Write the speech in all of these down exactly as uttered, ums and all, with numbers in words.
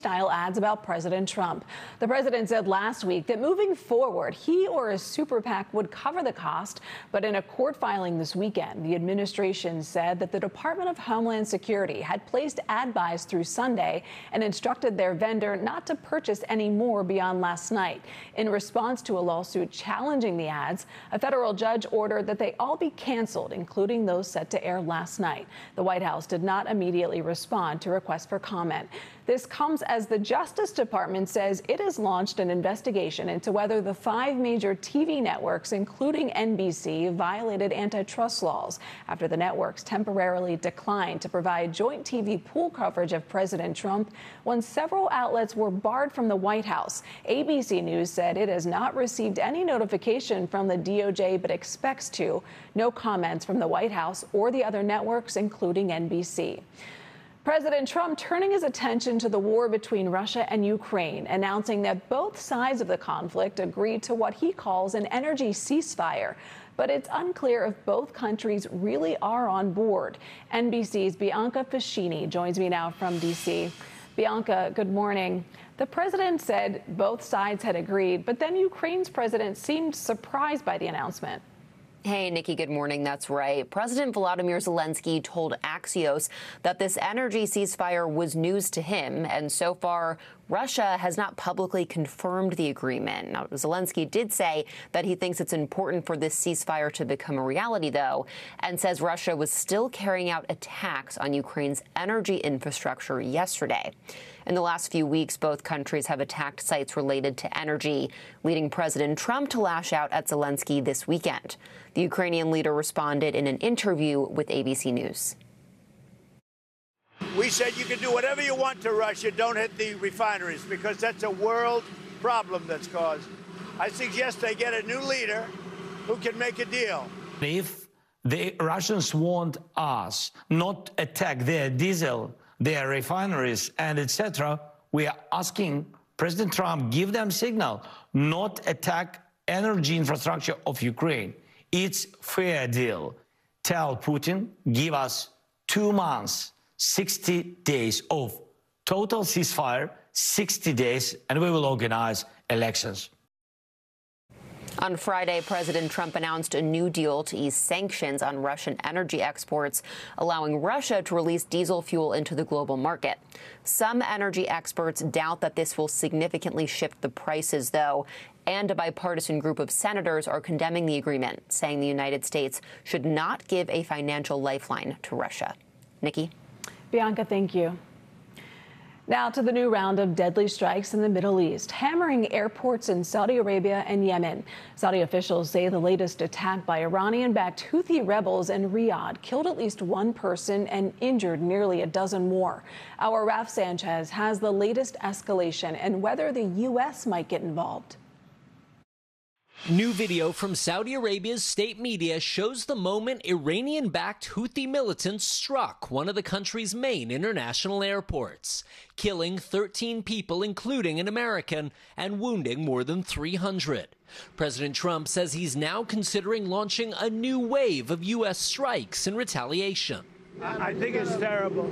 style ads about President Trump. The president said last week that moving forward, he or his super PAC would cover the cost. But in a court filing this weekend, the administration said that the Department of Homeland Security had placed ad buys through Sunday and instructed their vendor not to purchase any more beyond last night. In response to a lawsuit challenging the ads, a federal judge ordered that they all be canceled, including those set to air last night. The White House did not immediately respond to requests for comment. This comes as the Justice Department says it has launched an investigation into whether the five major T V networks, including N B C, violated antitrust laws after the networks temporarily declined to provide joint T V pool coverage of President Trump when several outlets were barred from the White House. A B C News said it has not received any notification from the D O J but expects to. No comments from the White House or the other networks, including N B C. President Trump turning his attention to the war between Russia and Ukraine, announcing that both sides of the conflict agreed to what he calls an energy ceasefire. But it's unclear if both countries really are on board. N B C's Bianca Fascini joins me now from D C. Bianca, good morning. The president said both sides had agreed, but then Ukraine's president seemed surprised by the announcement. Hey, Nikki, good morning. That's right. President Volodymyr Zelensky told Axios that this energy ceasefire was news to him. And so far, Russia has not publicly confirmed the agreement. Now, Zelensky did say that he thinks it's important for this ceasefire to become a reality, though, and says Russia was still carrying out attacks on Ukraine's energy infrastructure yesterday. In the last few weeks, both countries have attacked sites related to energy, leading President Trump to lash out at Zelensky this weekend. The Ukrainian leader responded in an interview with A B C News. We said you can do whatever you want to Russia, don't hit the refineries, because that's a world problem that's caused. I suggest they get a new leader who can make a deal. If the Russians want us not attack their diesel, their refineries, and et cetera, we are asking President Trump give them signal not attack energy infrastructure of Ukraine. It's fair deal. Tell Putin, give us two months, sixty days of total ceasefire, sixty days, and we will organize elections. On Friday, President Trump announced a new deal to ease sanctions on Russian energy exports, allowing Russia to release diesel fuel into the global market. Some energy experts doubt that this will significantly shift the prices, though, and a bipartisan group of senators are condemning the agreement, saying the United States should not give a financial lifeline to Russia. Nikki? Bianca, thank you. Now to the new round of deadly strikes in the Middle East, hammering airports in Saudi Arabia and Yemen. Saudi officials say the latest attack by Iranian-backed Houthi rebels in Riyadh killed at least one person and injured nearly a dozen more. Our Raf Sanchez has the latest escalation and whether the U S might get involved. New video from Saudi Arabia's state media shows the moment Iranian-backed Houthi militants struck one of the country's main international airports, killing thirteen people, including an American, and wounding more than three hundred. President Trump says he's now considering launching a new wave of U S strikes in retaliation. I think it's terrible.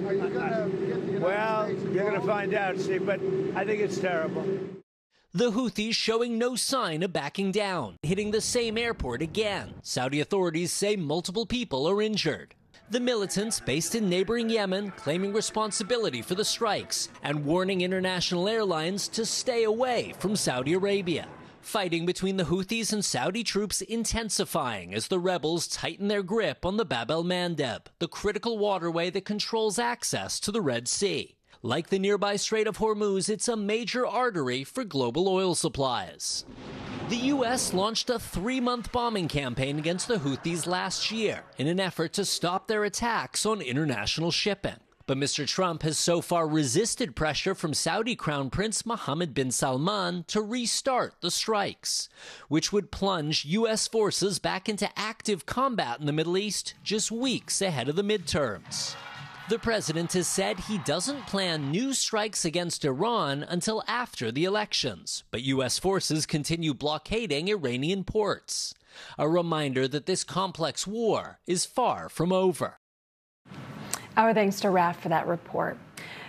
Well, you're going to find out, Steve, but I think it's terrible. The Houthis showing no sign of backing down, hitting the same airport again. Saudi authorities say multiple people are injured. The militants, based in neighboring Yemen, claiming responsibility for the strikes and warning international airlines to stay away from Saudi Arabia. Fighting between the Houthis and Saudi troops intensifying as the rebels tighten their grip on the Bab el-Mandeb, the critical waterway that controls access to the Red Sea. Like the nearby Strait of Hormuz, it's a major artery for global oil supplies. The U S launched a three-month bombing campaign against the Houthis last year in an effort to stop their attacks on international shipping. But Mister Trump has so far resisted pressure from Saudi Crown Prince Mohammed bin Salman to restart the strikes, which would plunge U S forces back into active combat in the Middle East just weeks ahead of the midterms. The president has said he doesn't plan new strikes against Iran until after the elections, but U S forces continue blockading Iranian ports. A reminder that this complex war is far from over. Our thanks to Raf for that report.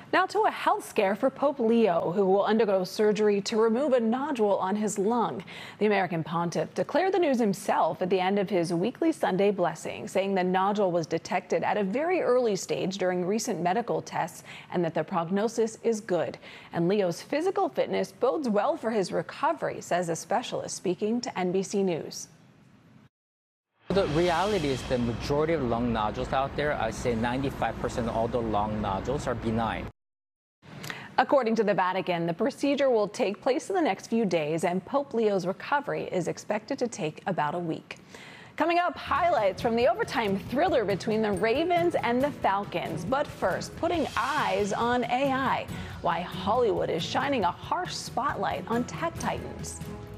Now to a health scare for Pope Leo, who will undergo surgery to remove a nodule on his lung. The American pontiff declared the news himself at the end of his weekly Sunday blessing, saying the nodule was detected at a very early stage during recent medical tests and that the prognosis is good. And Leo's physical fitness bodes well for his recovery, says a specialist speaking to N B C News. The reality is the majority of lung nodules out there, I say ninety-five percent of all the lung nodules are benign. According to the Vatican, the procedure will take place in the next few days, and Pope Leo's recovery is expected to take about a week. Coming up, highlights from the overtime thriller between the Ravens and the Falcons. But first, putting eyes on A I, why Hollywood is shining a harsh spotlight on tech titans.